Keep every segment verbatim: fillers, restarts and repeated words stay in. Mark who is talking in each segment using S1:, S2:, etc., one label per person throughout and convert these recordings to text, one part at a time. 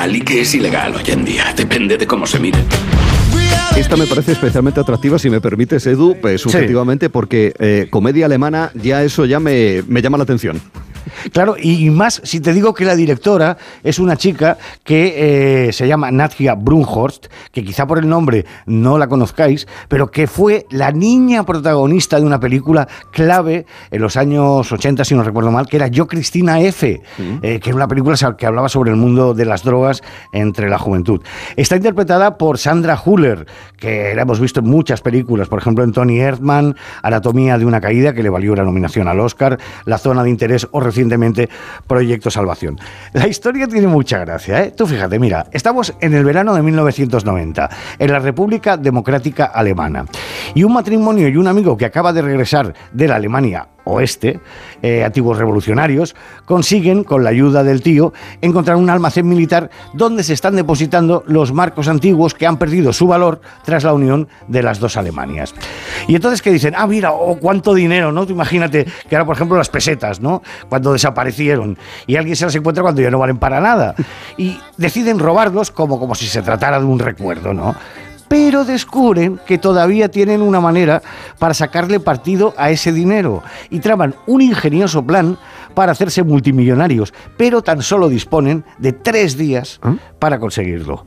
S1: legal y qué es ilegal hoy en día. Depende de cómo se mire.
S2: Esta me parece especialmente atractiva, si me permites, Edu, pues, subjetivamente, sí. porque eh, comedia alemana, ya eso ya me, me llama la atención.
S3: Claro, y más si te digo que la directora es una chica que eh, se llama Nadja Brunhorst, que quizá por el nombre no la conozcáis, pero que fue la niña protagonista de una película clave en los años ochenta, si no recuerdo mal, que era Yo, Cristina F., mm. eh, que era una película que hablaba sobre el mundo de las drogas entre la juventud. Está interpretada por Sandra Hüller, que la hemos visto en muchas películas, por ejemplo en Tony Erdmann, Anatomía de una caída, que le valió la nominación al Oscar, La zona de interés o recientemente Proyecto Salvación. La historia tiene mucha gracia, ¿eh? Tú fíjate, mira, estamos en el verano de mil novecientos noventa, en la República Democrática Alemana, y un matrimonio y un amigo que acaba de regresar de la Alemania oeste, eh, antiguos revolucionarios, consiguen, con la ayuda del tío, encontrar un almacén militar donde se están depositando los marcos antiguos que han perdido su valor tras la unión de las dos Alemanias. Y entonces que dicen, ah, mira, oh, cuánto dinero, ¿no? Tú imagínate que ahora, por ejemplo, las pesetas, ¿no? Cuando desaparecieron, y alguien se las encuentra cuando ya no valen para nada. Y deciden robarlos como, como si se tratara de un recuerdo, ¿no? Pero descubren que todavía tienen una manera para sacarle partido a ese dinero y traman un ingenioso plan para hacerse multimillonarios, pero tan solo disponen de tres días ¿Ah? para conseguirlo.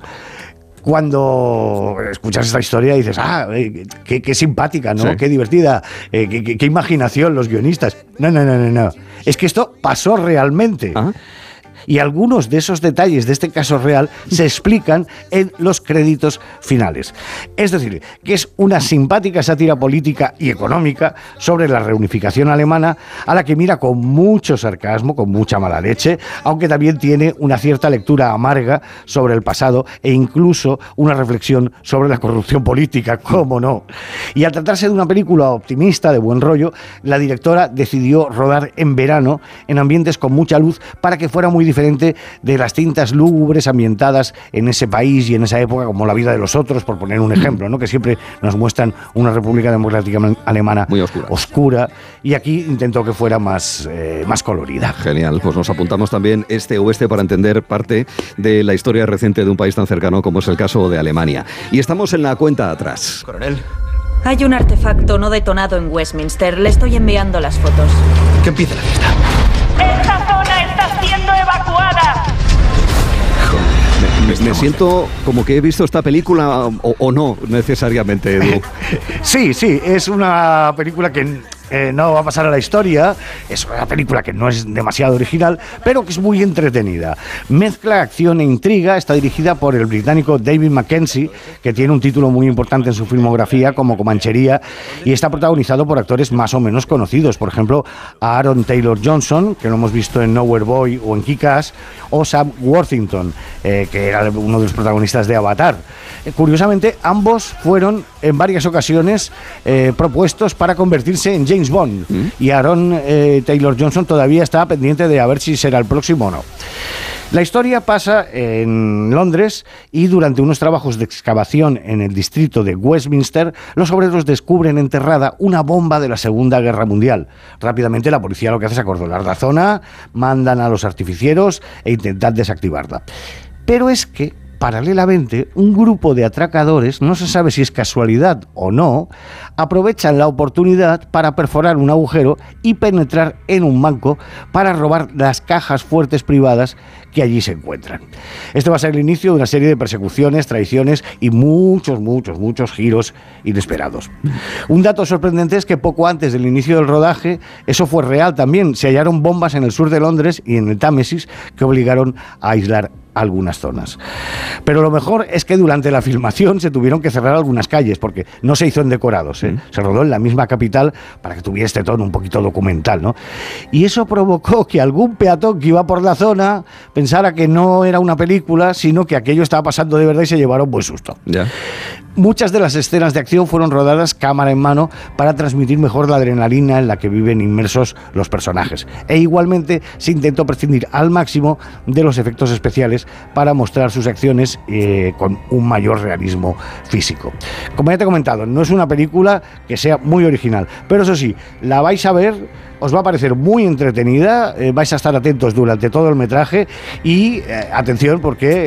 S3: Cuando escuchas esta historia dices, ah, eh, qué, qué simpática, ¿no? Sí. Qué divertida, eh, qué, qué, qué imaginación los guionistas. No, no, no, no, no. Es que esto pasó realmente. ¿Ah? Y algunos de esos detalles de este caso real se explican en los créditos finales. Es decir, que es una simpática sátira política y económica sobre la reunificación alemana, a la que mira con mucho sarcasmo, con mucha mala leche, aunque también tiene una cierta lectura amarga sobre el pasado e incluso una reflexión sobre la corrupción política, cómo no. Y al tratarse de una película optimista, de buen rollo, la directora decidió rodar en verano, en ambientes con mucha luz, para que fuera muy diferente de las cintas lúgubres ambientadas en ese país y en esa época, como La vida de los otros, por poner un ejemplo, ¿no? Que siempre nos muestran una República Democrática Alemana
S2: muy oscura.
S3: oscura, y aquí intentó que fuera más, eh, más colorida.
S2: Genial, pues nos apuntamos también este-oeste para entender parte de la historia reciente de un país tan cercano como es el caso de Alemania. Y estamos en la cuenta atrás.
S4: Coronel.
S5: Hay un artefacto no detonado en Westminster. Le estoy enviando las fotos.
S4: Que empiece la fiesta.
S6: ¡Esta zona está siendo evacuada!
S2: Me, me siento como que he visto esta película o, o no necesariamente, Edu.
S3: Sí, sí, es una película que eh, no va a pasar a la historia, es una película que no es demasiado original, pero que es muy entretenida. Mezcla acción e intriga, está dirigida por el británico David Mackenzie, que tiene un título muy importante en su filmografía como Comanchería, y está protagonizado por actores más o menos conocidos, por ejemplo, a Aaron Taylor Johnson, que lo hemos visto en Nowhere Boy o en Kick-Ass, o Sam Worthington, eh, que era uno de los protagonistas de Avatar. Eh, curiosamente, ambos fueron en varias ocasiones eh, propuestos para convertirse en James Bond, ¿Mm? y Aaron eh, Taylor Johnson todavía está pendiente de a ver si será el próximo o no. La historia pasa en Londres y durante unos trabajos de excavación en el distrito de Westminster, los obreros descubren enterrada una bomba de la Segunda Guerra Mundial. Rápidamente la policía lo que hace es acordonar la zona, mandan a los artificieros e intentan desactivarla. Pero es que, paralelamente, un grupo de atracadores, no se sabe si es casualidad o no, aprovechan la oportunidad para perforar un agujero y penetrar en un banco para robar las cajas fuertes privadas que allí se encuentran. Este va a ser el inicio de una serie de persecuciones, traiciones y muchos, muchos, muchos giros inesperados. Un dato sorprendente es que poco antes del inicio del rodaje, eso fue real también, se hallaron bombas en el sur de Londres y en el Támesis que obligaron a aislar algunas zonas. Pero lo mejor es que durante la filmación se tuvieron que cerrar algunas calles porque no se hizo en decorados, ¿eh? Se rodó en la misma capital para que tuviera este tono un poquito documental, ¿no? Y eso provocó que algún peatón que iba por la zona pensara que no era una película, sino que aquello estaba pasando de verdad y se llevaron un buen susto.
S2: Ya.
S3: Muchas de las escenas de acción fueron rodadas cámara en mano para transmitir mejor la adrenalina en la que viven inmersos los personajes. E igualmente se intentó prescindir al máximo de los efectos especiales para mostrar sus acciones eh, con un mayor realismo físico. Como ya te he comentado, no es una película que sea muy original, pero eso sí, la vais a ver, os va a parecer muy entretenida, eh, vais a estar atentos durante todo el metraje y eh, atención porque